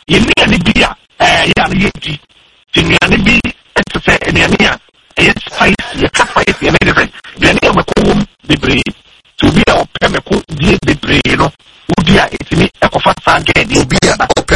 Yeni ani bia yani yedi. Tini ani bi etse eni a spice ye spice ye ne de ne mako bebre. To be a pemeko die bebre no. Udia etimi ekofa sange di bia